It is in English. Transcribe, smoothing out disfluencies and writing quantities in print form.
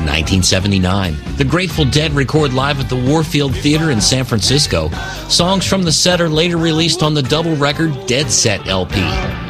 1979, the Grateful Dead record live at the Warfield Theater in San Francisco. Songs from the set are later released on the double record Dead Set LP.